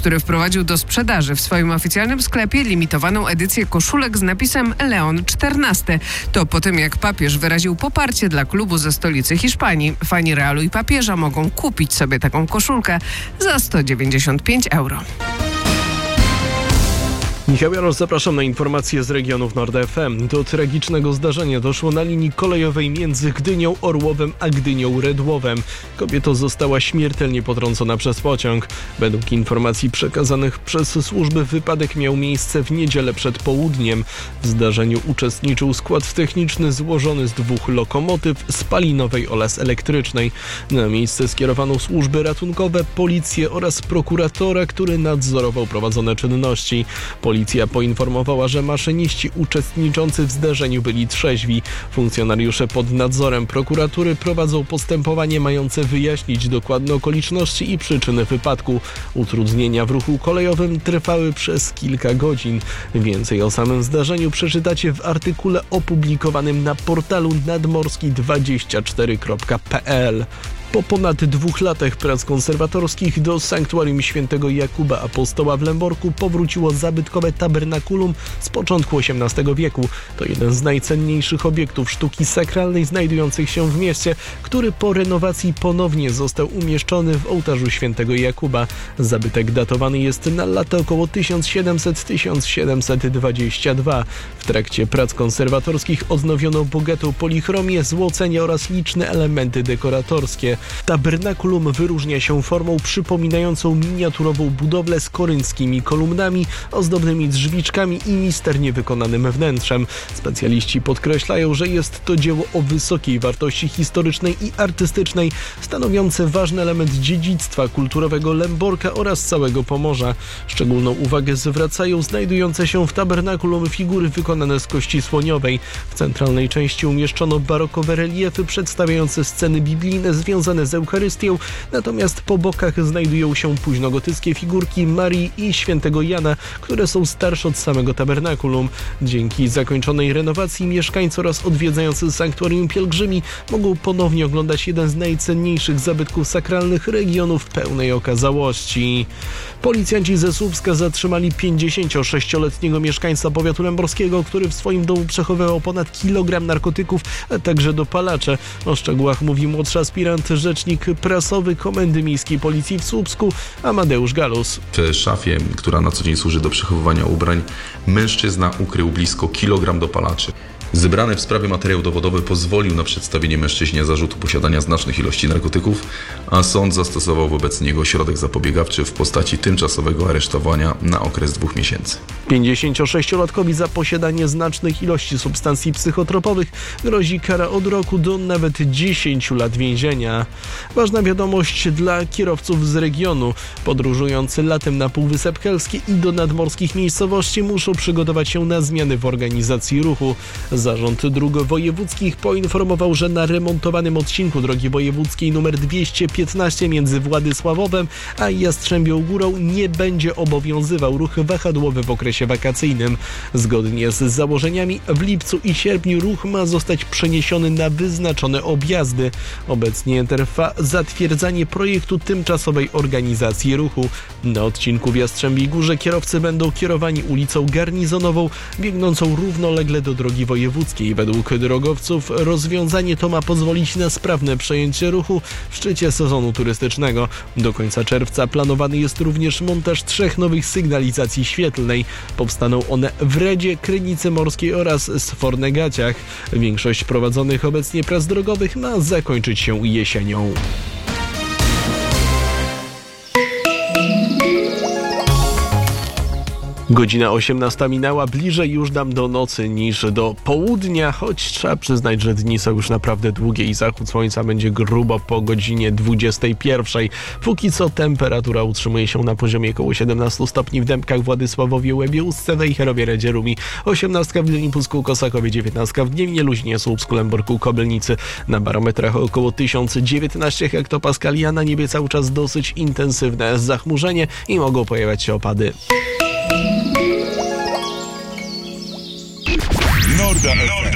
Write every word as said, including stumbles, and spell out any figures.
który wprowadził do sprzedaży w swoim oficjalnym sklepie limitowaną edycję koszulek z napisem Leon czternasty. To po tym, jak papież wyraził poparcie dla klubu ze stolicy Hiszpanii. Fani Realu i papieża mogą kupić sobie taką koszulkę za sto dziewięćdziesiąt pięć euro. Michał Jarosz, zapraszam na informacje z regionów Nord F M. Do tragicznego zdarzenia doszło na linii kolejowej między Gdynią Orłowem a Gdynią Redłowem. Kobieta została śmiertelnie potrącona przez pociąg. Według informacji przekazanych przez służby wypadek miał miejsce w niedzielę przed południem. W zdarzeniu uczestniczył skład techniczny złożony z dwóch lokomotyw spalinowej oraz elektrycznej. Na miejsce skierowano służby ratunkowe, policję oraz prokuratora, który nadzorował prowadzone czynności. Policja poinformowała, że maszyniści uczestniczący w zdarzeniu byli trzeźwi. Funkcjonariusze pod nadzorem prokuratury prowadzą postępowanie mające wyjaśnić dokładne okoliczności i przyczyny wypadku. Utrudnienia w ruchu kolejowym trwały przez kilka godzin. Więcej o samym zdarzeniu przeczytacie w artykule opublikowanym na portalu nadmorski dwadzieścia cztery kropka p l. Po ponad dwóch latach prac konserwatorskich do sanktuarium świętego Jakuba Apostoła w Lęborku powróciło zabytkowe tabernakulum z początku osiemnastego wieku. To jeden z najcenniejszych obiektów sztuki sakralnej znajdujących się w mieście, który po renowacji ponownie został umieszczony w ołtarzu świętego Jakuba. Zabytek datowany jest na lata około tysiąc siedemset do tysiąc siedemset dwudziestego drugiego. W trakcie prac konserwatorskich odnowiono bogatą polichromię, złocenie oraz liczne elementy dekoratorskie. Tabernakulum wyróżnia się formą przypominającą miniaturową budowlę z korynskimi kolumnami, ozdobnymi drzwiczkami i misternie wykonanym wnętrzem. Specjaliści podkreślają, że jest to dzieło o wysokiej wartości historycznej i artystycznej, stanowiące ważny element dziedzictwa kulturowego Lęborka oraz całego Pomorza. Szczególną uwagę zwracają znajdujące się w tabernakulum figury wykonane z kości słoniowej. W centralnej części umieszczono barokowe reliefy przedstawiające sceny biblijne związane z Eucharystią, natomiast po bokach znajdują się późnogotyckie figurki Marii i świętego Jana, które są starsze od samego tabernakulum. Dzięki zakończonej renowacji mieszkańcy oraz odwiedzający sanktuarium pielgrzymi mogą ponownie oglądać jeden z najcenniejszych zabytków sakralnych regionu w pełnej okazałości. Policjanci ze Słupska zatrzymali pięćdziesięciosześcioletniego mieszkańca powiatu lęborskiego, który w swoim domu przechowywał ponad kilogram narkotyków, a także dopalacze. O szczegółach mówi młodszy aspirant, rzecznik prasowy Komendy Miejskiej Policji w Słupsku, Amadeusz Galus. W szafie, która na co dzień służy do przechowywania ubrań, mężczyzna ukrył blisko kilogram dopalaczy. Zebrany w sprawie materiał dowodowy pozwolił na przedstawienie mężczyźnie zarzutu posiadania znacznych ilości narkotyków, a sąd zastosował wobec niego środek zapobiegawczy w postaci tymczasowego aresztowania na okres dwóch miesięcy. pięćdziesięciosześciolatkowi za posiadanie znacznych ilości substancji psychotropowych grozi kara od roku do nawet dziesięciu lat więzienia. Ważna wiadomość dla kierowców z regionu. Podróżujący latem na Półwysep Helski i do nadmorskich miejscowości muszą przygotować się na zmiany w organizacji ruchu. Zarząd Dróg Wojewódzkich poinformował, że na remontowanym odcinku drogi wojewódzkiej nr dwieście piętnaście między Władysławowem a Jastrzębią Górą nie będzie obowiązywał ruch wahadłowy w okresie wakacyjnym. Zgodnie z założeniami w lipcu i sierpniu ruch ma zostać przeniesiony na wyznaczone objazdy. Obecnie trwa zatwierdzanie projektu tymczasowej organizacji ruchu. Na odcinku w Jastrzębiej Górze kierowcy będą kierowani ulicą Garnizonową, biegnącą równolegle do drogi wojewódzkiej. Według drogowców rozwiązanie to ma pozwolić na sprawne przejęcie ruchu w szczycie sezonu turystycznego. Do końca czerwca planowany jest również montaż trzech nowych sygnalizacji świetlnej. Powstaną one w Redzie, Krynicy Morskiej oraz Sfornegaciach. Większość prowadzonych obecnie prac drogowych ma zakończyć się jesienią. Godzina osiemnasta minęła, bliżej już nam do nocy niż do południa, choć trzeba przyznać, że dni są już naprawdę długie i zachód słońca będzie grubo po godzinie dwudziestej pierwszej. Póki co temperatura utrzymuje się na poziomie około siedemnaście stopni w Dębkach, Władysławowie, Łebie, Ustce, Wejherowie, Redzie, Rumi, osiemnastka w Gdyni, Pusku, Kosakowie, dziewiętnastka w Gniewnie, Luźnie, Słupsku, Lęborku, Kobylnicy. Na barometrach około tysiąc dziewiętnaście hektopaskali, a na niebie cały czas dosyć intensywne zachmurzenie i mogą pojawiać się opady. Norda F M.